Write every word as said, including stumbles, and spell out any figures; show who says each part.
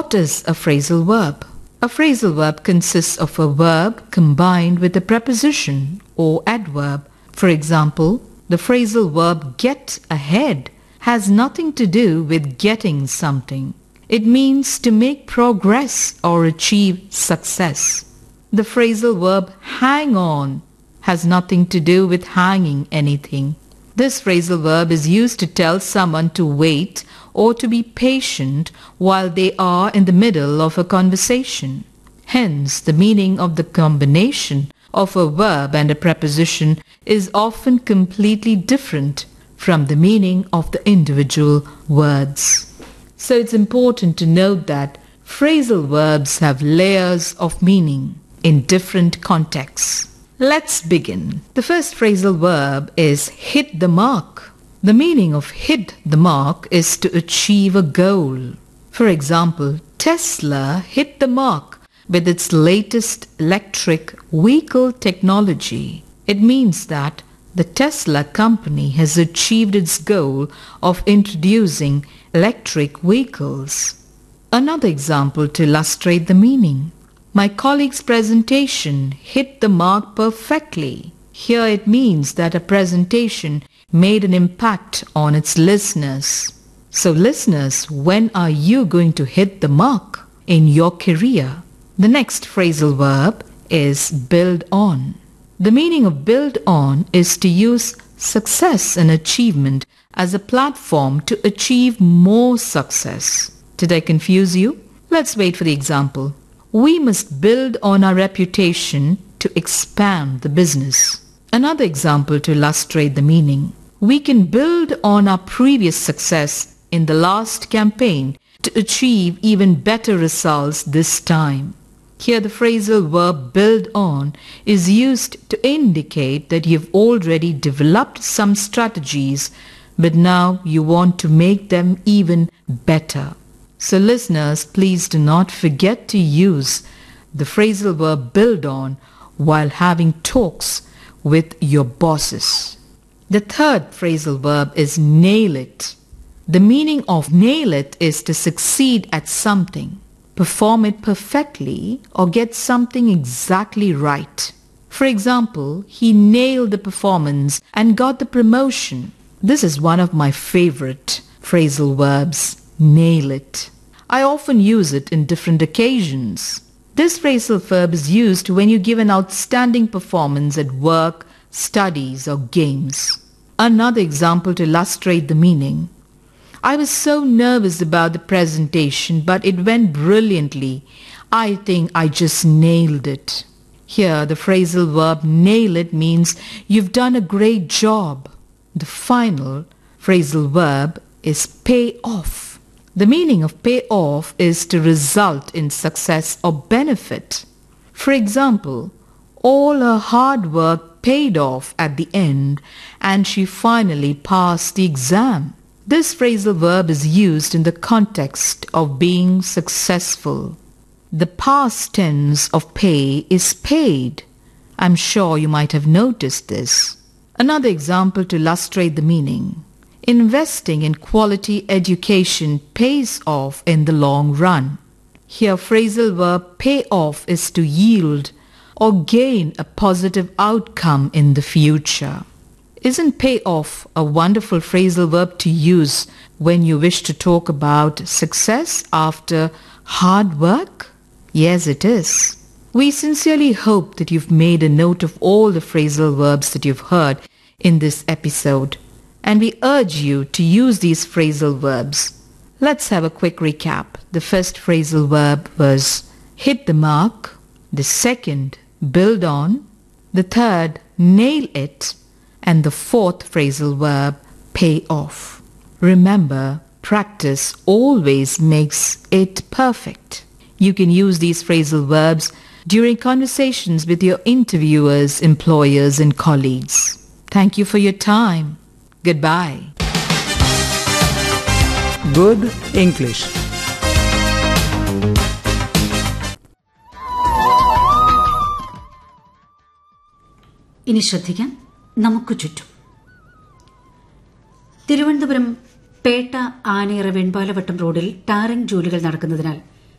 Speaker 1: What is a phrasal verb? A phrasal verb consists of a verb combined with a preposition or adverb. For example, the phrasal verb get ahead has nothing to do with getting something. It means to make progress or achieve success. The phrasal verb hang on has nothing to do with hanging anything. This phrasal verb is used to tell someone to wait or to be patient while they are in the middle of a conversation. Hence, the meaning of the combination of a verb and a preposition is often completely different from the meaning of the individual words. So it's important to note that phrasal verbs have layers of meaning in different contexts. Let's begin. The first phrasal verb is hit the mark. The meaning of hit the mark is to achieve a goal. For example, Tesla hit the mark with its latest electric vehicle technology. It means that the Tesla company has achieved its goal of introducing electric vehicles. Another example to illustrate the meaning. My colleague's presentation hit the mark perfectly. Here it means that a presentation made an impact on its listeners. So listeners, when are you going to hit the mark in your career? The next phrasal verb is build on. The meaning of build on is to use success and achievement as a platform to achieve more success. Did I confuse you? Let's wait for the example. We must build on our reputation to expand the business. Another example to illustrate the meaning. We can build on our previous success in the last campaign to achieve even better results this time. Here the phrasal verb build on is used to indicate that you've already developed some strategies, but now you want to make them even better. So listeners, please do not forget to use the phrasal verb build on while having talks with your bosses. The third phrasal verb is nail it. The meaning of nail it is to succeed at something, perform it perfectly, or get something exactly right. For example, he nailed the performance and got the promotion. This is one of my favorite phrasal verbs. Nail it. I often use it in different occasions. This phrasal verb is used when you give an outstanding performance at work, studies, or games. Another example to illustrate the meaning. I was so nervous about the presentation, but it went brilliantly. I think I just nailed it. Here, the phrasal verb nail it means you've done a great job. The final phrasal verb is pay off. The meaning of pay off is to result in success or benefit. For example, all her hard work paid off at the end and she finally passed the exam. This phrasal verb is used in the context of being successful. The past tense of pay is paid. I'm sure you might have noticed this. Another example to illustrate the meaning. Investing in quality education pays off in the long run. Here phrasal verb pay off is to yield or gain a positive outcome in the future. Isn't pay off a wonderful phrasal verb to use when you wish to talk about success after hard work? Yes, it is. We sincerely hope that you've made a note of all the phrasal verbs that you've heard in this episode. And we urge you to use these phrasal verbs. Let's have a quick recap. The first phrasal verb was hit the mark. The second, build on. The third, nail it. And the fourth phrasal verb, pay off. Remember, practice always makes it perfect. You can use these phrasal verbs during conversations with your interviewers, employers, and colleagues. Thank you for your time. Goodbye.
Speaker 2: Good English.
Speaker 3: ഇനി ശ്രദ്ധിക്കാം. നമുക്ക് ചുറ്റും. തിരുവനന്തപുരം പേട്ട ആനയറ വെൺപാലവട്ടം റോഡിൽ tarring ജോലികൾ നടക്കുന്നതിനാൽ